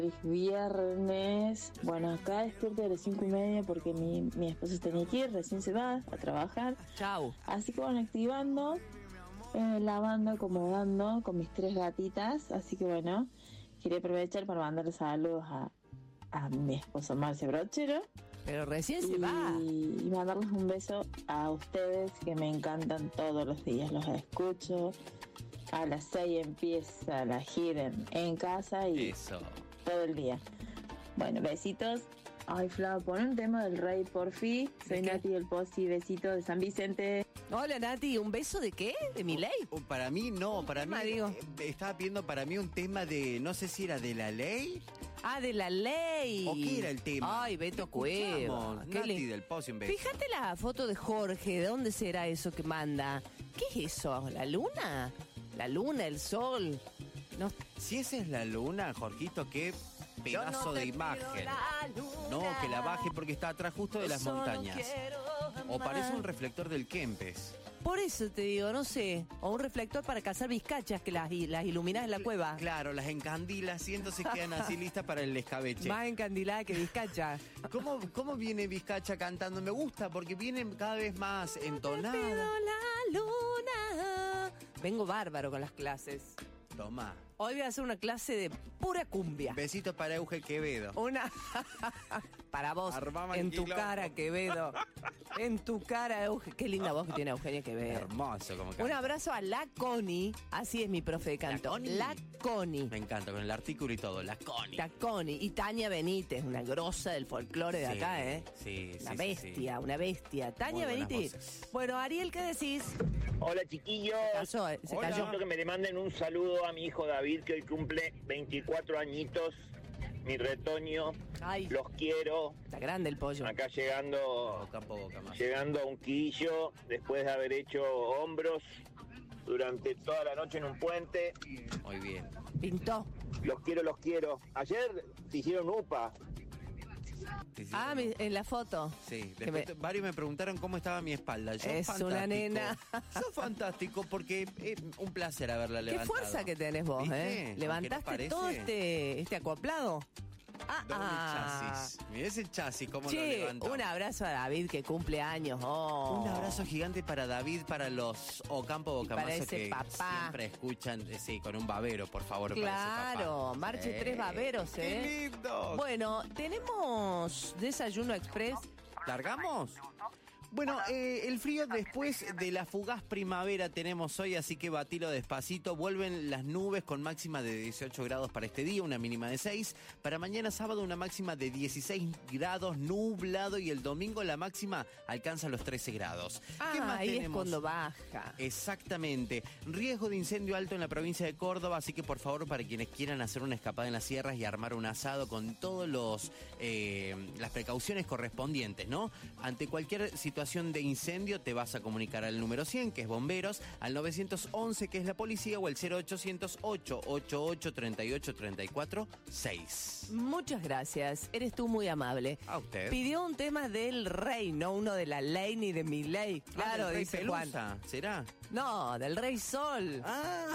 Es viernes. Bueno, acá despierto a las 5:30 porque mi esposo tenía que ir, recién se va a trabajar. Chau. Así que bueno, activando, lavando, acomodando con mis 3 gatitas. Así que bueno, quería aprovechar para mandarle saludos a mi esposo Marce Brochero. Pero recién se va. Y mandarles un beso a ustedes que me encantan todos los días. Los escucho. A las 6 empieza la gira en casa y Eso. todo el día. Bueno, besitos. Ay, Flau, pon un tema del Rey, porfi. Soy Nati del Posi, besito de San Vicente. Hola, Nati, ¿un beso de qué? ¿De Milei? Para mí no, para mí Digo? estaba pidiendo para mí un tema de, no sé si era de la ley. Ah, de la ley. ¿O qué era el tema? Ay, Beto Cueva. Qué Nati lindo. del Posi, un beso. Fíjate la foto de Jorge, ¿de dónde será eso que manda? ¿Qué es eso? ¿La luna? ¿La luna, el sol? No. Si esa es la luna, Jorgito, qué pedazo de imagen. No, que la baje porque está atrás justo de las montañas. O parece un reflector del Kempes. Por eso te digo, no sé. O un reflector para cazar vizcachas que las iluminás en la cueva. Claro, las encandilas y entonces quedan así listas para el escabeche. Más encandilada que vizcacha. ¿Cómo viene Vizcacha cantando? Me gusta porque viene cada vez más entonada. Te pido la luna. Vengo bárbaro con las clases. Toma. Hoy voy a hacer una clase de pura cumbia. Besitos para Euge Quevedo. Una para vos, Armame en el tu quilombo. cara, Quevedo. En tu cara, Euge. Qué linda voz que tiene Eugenia Quevedo. Hermoso como canta. Un abrazo a la Connie, así es mi profe de canto. La Connie. Me encanta, con el artículo y todo. La Connie. La Connie. Y Tania Benítez, una grosa del folclore de Sí, acá, ¿eh? sí, Una sí, bestia, sí. una bestia. Tania Muy buenas Benítez. voces. Bueno, Ariel, ¿qué decís? Hola chiquillos, Pasó, se Hola. cayó. quiero que me le manden un saludo a mi hijo David que hoy cumple 24 añitos, mi retoño, Ay, los quiero, está grande el pollo. acá llegando Boca más. a un quillo después de haber hecho hombros durante toda la noche en un puente, Muy bien. Pintó. los quiero, ayer se hicieron UPA, Sí, sí, Ah, no. en la foto. Sí, Que después me- varios me preguntaron cómo estaba mi espalda. Yo, Es fantástico. una nena. Sos fantástico porque un placer haberla Qué levantado. fuerza que tenés vos, ¿Viste? ¿eh? Levantaste ¿Aunque no todo parece? este acoplado. Doble chasis. Mirá ese chasis, cómo lo Che, levantó. un abrazo a David que cumple años. Oh. Un abrazo gigante para David, para los Ocampo Y para Bocamazo ese que papá. siempre escuchan, sí, con un babero, por favor. para Claro, ese papá. marche 3 baberos, ¿eh? ¡Qué lindo! Bueno, tenemos Desayuno Express. ¿Largamos? Bueno, el frío después de la fugaz primavera tenemos hoy, así que batilo despacito. Vuelven las nubes con máxima de 18 grados para este día, una mínima de 6. Para mañana sábado una máxima de 16 grados, nublado, y el domingo la máxima alcanza los 13 grados. ¿Qué más Ahí es tenemos? cuando baja. Exactamente. Riesgo de incendio alto en la provincia de Córdoba, así que por favor, para quienes quieran hacer una escapada en las sierras y armar un asado con todos las precauciones correspondientes, ¿no? Ante cualquier situación de incendio te vas a comunicar al número 100, que es bomberos, al 911, que es la policía, o al 0800 888 38 34 6. Muchas gracias, eres tú muy amable. A usted. Pidió un tema del rey, no uno de la ley ni de mi ley. Claro, del Rey dice Pelusa, Juan. ¿será? No, del Rey Sol. Ah.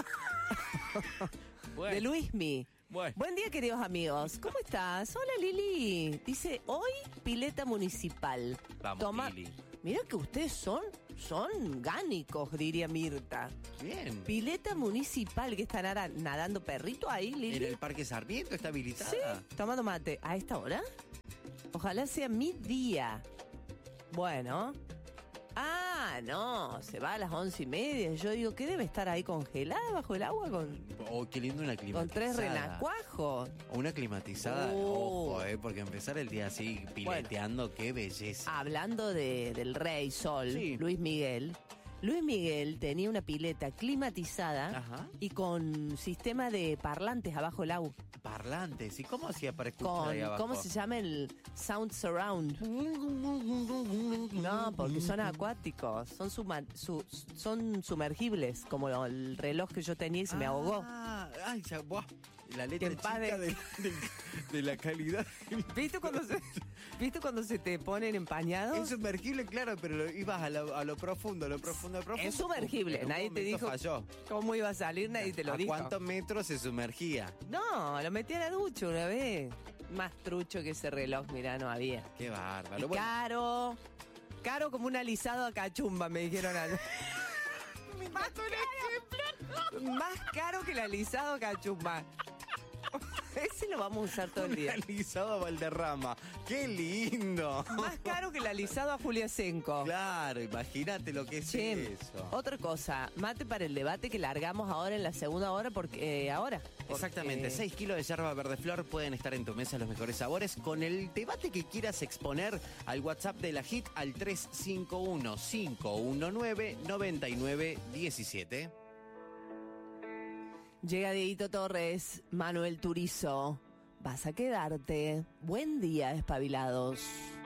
Bueno. De Luismi. Bueno. Buen día, queridos amigos. ¿Cómo estás? Hola, Lili. Dice, hoy pileta municipal. Vamos, Toma. Lili. Mira que ustedes son gánicos, diría Mirta. Bien. Pileta municipal, que están nadando perrito ahí, Lili. En el Parque Sarmiento está habilitada. Sí, tomando mate. ¿A esta hora? Ojalá sea mi día. Bueno. Ah, no, se va a las 11:30. Yo digo, ¿qué debe estar ahí congelada bajo el agua con Oh, qué lindo una climatizada. 3 renacuajos? O una climatizada, Oh. ojo, porque empezar el día así pileteando, qué belleza. Hablando del Rey Sol, Sí. Luis Miguel. Luis Miguel tenía una pileta climatizada Ajá. y con sistema de parlantes abajo el agua. Parlantes, ¿y cómo hacía para escuchar ahí abajo? ¿Cómo se llama el Sound Surround? No, porque son acuáticos, son sumergibles, como el reloj que yo tenía y se me ahogó. Ay, ya, buah. La letra en paz chica de- de la calidad. ¿Viste cuando se te ponen empañados? Es sumergible, claro, pero ibas a lo profundo, a lo profundo. Es sumergible, En un nadie te momento dijo falló. cómo iba a salir, nadie te lo ¿A dijo. cuántos metros se sumergía? No, lo metí a la ducha una vez. Más trucho que ese reloj, mirá, no había. Qué bárbaro. Y Bueno, caro como un alisado a cachumba, me dijeron algo. Más caro que el alisado a cachumba. Ese lo vamos a usar todo el un día. alisado a Valderrama. ¡Qué lindo! Más caro que el alisado a Julia Senco. Claro, imagínate lo que es Che, eso. otra cosa, mate para el debate que largamos ahora en la segunda hora, porque Exactamente, 6 kilos de yerba verde flor pueden estar en tu mesa los mejores sabores con el debate que quieras exponer al WhatsApp de la HIT al 351-519-9917. Llega Dieguito Torres, Manuel Turizo. Vas a quedarte. Buen día, espabilados.